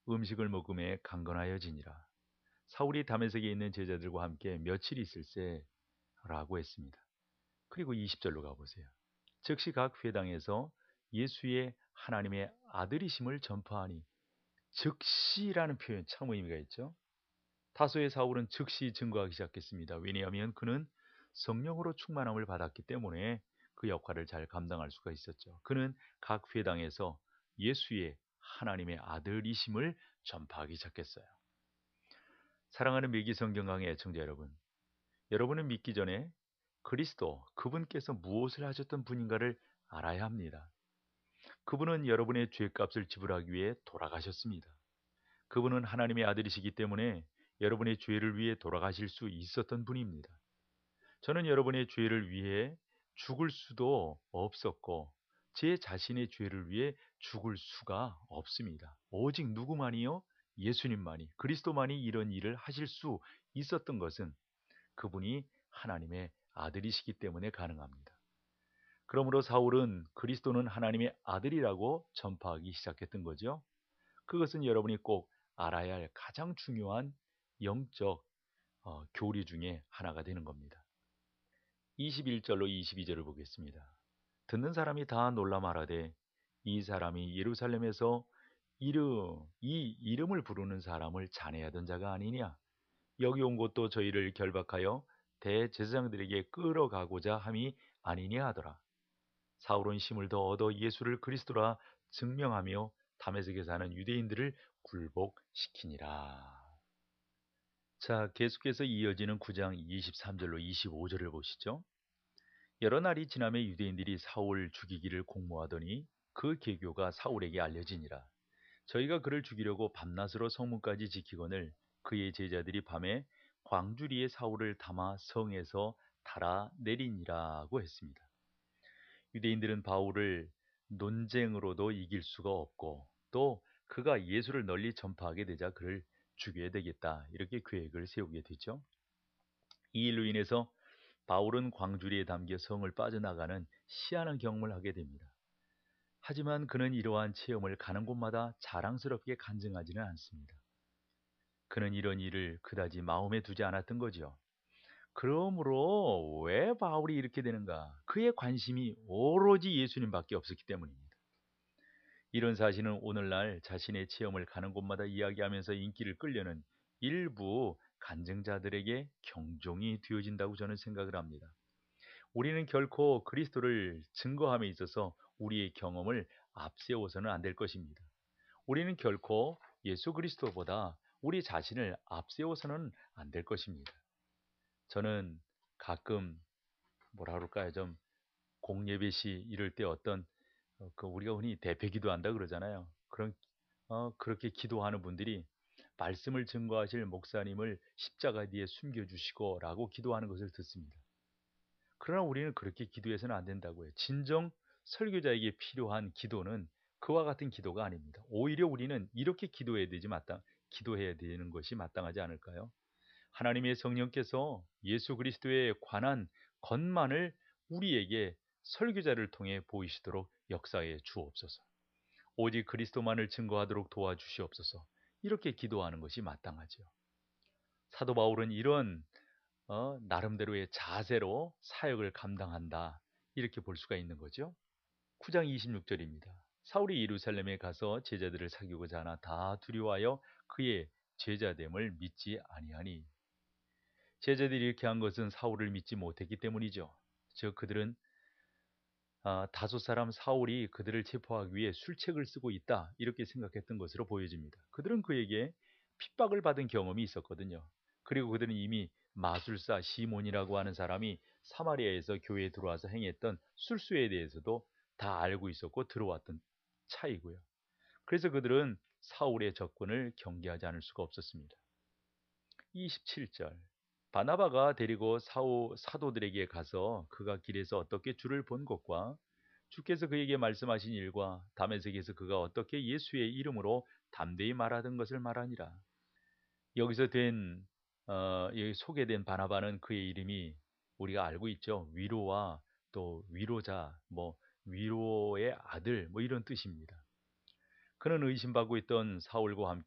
음식을 먹음에 강건하여지니라. 사울이 다메섹에 있는 제자들과 함께 며칠 있을세라고 했습니다. 그리고 20절로 가보세요. 즉시 각 회당에서 예수의 하나님의 아들이심을 전파하니, 즉시라는 표현 참 의미가 있죠. 다소의 사울은 즉시 증거하기 시작했습니다. 왜냐하면 그는 성령으로 충만함을 받았기 때문에 그 역할을 잘 감당할 수가 있었죠. 그는 각 회당에서 예수의 하나님의 아들이심을 전파하기 시작했어요. 사랑하는 미기성경 강의 애청자 여러분, 여러분은 믿기 전에 그리스도, 그분께서 무엇을 하셨던 분인가를 알아야 합니다. 그분은 여러분의 죄값을 지불하기 위해 돌아가셨습니다. 그분은 하나님의 아들이시기 때문에 여러분의 죄를 위해 돌아가실 수 있었던 분입니다. 저는 여러분의 죄를 위해 죽을 수도 없었고 제 자신의 죄를 위해 죽을 수가 없습니다. 오직 누구만이요? 예수님만이, 그리스도만이 이런 일을 하실 수 있었던 것은 그분이 하나님의 아들이시기 때문에 가능합니다. 그러므로 사울은 그리스도는 하나님의 아들이라고 전파하기 시작했던 거죠. 그것은 여러분이 꼭 알아야 할 가장 중요한 영적 교리 중에 하나가 되는 겁니다. 21절로 22절을 보겠습니다. 듣는 사람이 다 놀라 말하되 이 사람이 예루살렘에서 이 이름을 부르는 사람을 잔해하던 자가 아니냐? 여기 온 것도 저희를 결박하여 대제사장들에게 끌어가고자 함이 아니냐 하더라. 사울은 힘을 더 얻어 예수를 그리스도라 증명하며 다메섹에 사는 유대인들을 굴복시키니라. 자, 계속해서 이어지는 9장 23절로 25절을 보시죠. 여러 날이 지나며 유대인들이 사울 죽이기를 공모하더니 그 계교가 사울에게 알려지니라. 저희가 그를 죽이려고 밤낮으로 성문까지 지키거늘 그의 제자들이 밤에 광주리에 사울을 담아 성에서 달아내리니라고 했습니다. 유대인들은 바울을 논쟁으로도 이길 수가 없고 또 그가 예수를 널리 전파하게 되자 그를 죽여야 되겠다, 이렇게 계획을 세우게 되죠. 이 일로 인해서 바울은 광주리에 담겨 성을 빠져나가는 희한한 경험을 하게 됩니다. 하지만 그는 이러한 체험을 가는 곳마다 자랑스럽게 간증하지는 않습니다. 그는 이런 일을 그다지 마음에 두지 않았던 거죠. 그러므로 왜 바울이 이렇게 되는가? 그의 관심이 오로지 예수님밖에 없었기 때문입니다. 이런 사실은 오늘날 자신의 체험을 가는 곳마다 이야기하면서 인기를 끌려는 일부 간증자들에게 경종이 되어진다고 저는 생각을 합니다. 우리는 결코 그리스도를 증거함에 있어서 우리의 경험을 앞세워서는 안 될 것입니다. 우리는 결코 예수 그리스도보다 우리 자신을 앞세워서는 안 될 것입니다. 저는 가끔 뭐라 그럴까요? 좀 공예배시 이럴 때 어떤 그 우리가 흔히 대패 기도한다 그러잖아요. 그렇게 기도하는 분들이 말씀을 증거하실 목사님을 십자가 뒤에 숨겨주시고라고 기도하는 것을 듣습니다. 그러나 우리는 그렇게 기도해서는 안 된다고요. 진정 설교자에게 필요한 기도는 그와 같은 기도가 아닙니다. 오히려 우리는 이렇게 기도해야 되는 것이 마땅하지 않을까요? 하나님의 성령께서 예수 그리스도에 관한 것만을 우리에게 설교자를 통해 보이시도록 역사해 주옵소서. 오직 그리스도만을 증거하도록 도와주시옵소서. 이렇게 기도하는 것이 마땅하죠. 사도 바울은 이런 나름대로의 자세로 사역을 감당한다, 이렇게 볼 수가 있는 거죠. 9장 26절입니다. 사울이 예루살렘에 가서 제자들을 사귀고자 하나 다 두려워하여 그의 제자됨을 믿지 아니하니, 제자들이 이렇게 한 것은 사울을 믿지 못했기 때문이죠. 즉 그들은 다섯 사람 사울이 그들을 체포하기 위해 술책을 쓰고 있다, 이렇게 생각했던 것으로 보여집니다. 그들은 그에게 핍박을 받은 경험이 있었거든요. 그리고 그들은 이미 마술사 시몬이라고 하는 사람이 사마리아에서 교회에 들어와서 행했던 술수에 대해서도 다 알고 있었고 들어왔던 차이고요. 그래서 그들은 사울의 접근을 경계하지 않을 수가 없었습니다. 27절, 바나바가 데리고 사도들에게 가서 그가 길에서 어떻게 주를 본 것과 주께서 그에게 말씀하신 일과 다메섹에서 그가 어떻게 예수의 이름으로 담대히 말하던 것을 말하니라. 여기서 여기 소개된 바나바는 그의 이름이 우리가 알고 있죠. 위로와 또 위로자, 위로의 아들, 이런 뜻입니다. 그는 의심받고 있던 사울과 함께